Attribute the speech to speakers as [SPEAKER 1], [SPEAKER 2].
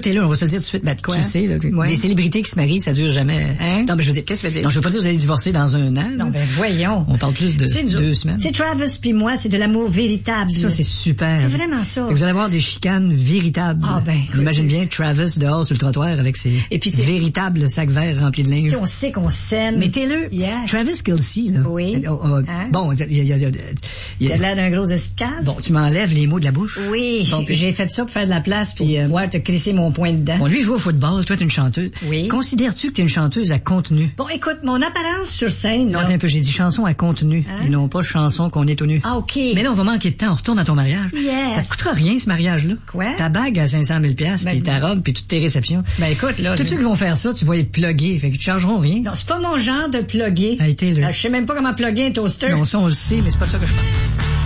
[SPEAKER 1] Taylor, on va se le dire tout de suite. Ben,
[SPEAKER 2] Quoi?
[SPEAKER 1] tu sais, là,
[SPEAKER 2] Ouais.
[SPEAKER 1] des célébrités qui se marient, ça dure jamais.
[SPEAKER 2] Hein?
[SPEAKER 1] Non, mais je veux dire,
[SPEAKER 2] Qu'est-ce que tu veux dire?
[SPEAKER 1] non, je veux pas dire que vous allez divorcer dans un an.
[SPEAKER 2] Non, ben voyons.
[SPEAKER 1] On parle plus de
[SPEAKER 2] C'est nous
[SPEAKER 1] 2
[SPEAKER 2] autres.
[SPEAKER 1] semaines.
[SPEAKER 2] C'est Travis puis moi, c'est de l'amour véritable.
[SPEAKER 1] Ça, c'est super.
[SPEAKER 2] C'est vraiment ça.
[SPEAKER 1] Et vous allez avoir des chicanes véritables.
[SPEAKER 2] Ah, ben, écoute.
[SPEAKER 1] J'imagine bien Travis dehors sur le trottoir avec ses
[SPEAKER 2] Et puis c'est-
[SPEAKER 1] véritables sacs verts remplis de linge.
[SPEAKER 2] Tu sais, on sait qu'on s'aime.
[SPEAKER 1] Mais Taylor,
[SPEAKER 2] Yes.
[SPEAKER 1] Travis Kelce, là.
[SPEAKER 2] Oui. Hein?
[SPEAKER 1] Bon, il y a-
[SPEAKER 2] T'as l'air d'un gros escale.
[SPEAKER 1] bon, tu m'enlèves les mots de la bouche.
[SPEAKER 2] Oui.
[SPEAKER 1] Bon, puis-
[SPEAKER 2] J'ai fait ça pour faire de la place puis voir te crisser mon poing dedans.
[SPEAKER 1] Bon, lui, il joue au football, toi, t'es une chanteuse.
[SPEAKER 2] Oui.
[SPEAKER 1] Considères-tu que t'es une chanteuse à contenu?
[SPEAKER 2] Bon, écoute, mon apparence sur scène,
[SPEAKER 1] Non,
[SPEAKER 2] là.
[SPEAKER 1] attends un peu, j'ai dit chanson à contenu,
[SPEAKER 2] Hein?
[SPEAKER 1] et non pas chanson qu'on est tout nu.
[SPEAKER 2] Ah, OK.
[SPEAKER 1] Mais là, on va manquer de temps, on retourne à ton mariage.
[SPEAKER 2] Yes.
[SPEAKER 1] Ça te coûtera rien, ce mariage-là.
[SPEAKER 2] Quoi?
[SPEAKER 1] Ta bague à 500 000 $,
[SPEAKER 2] Ben,
[SPEAKER 1] puis ta robe, puis toutes tes réceptions.
[SPEAKER 2] Ben écoute, là.
[SPEAKER 1] Tous ceux qui vont faire ça, tu vas être plugués, fait qu'ils te chargeront rien.
[SPEAKER 2] Non, c'est pas mon genre de plugger.
[SPEAKER 1] Hey, Taylor.
[SPEAKER 2] Je sais même pas comment plugger un toaster.
[SPEAKER 1] Non, ça, on le sait, mais c'est pas ça que je pense.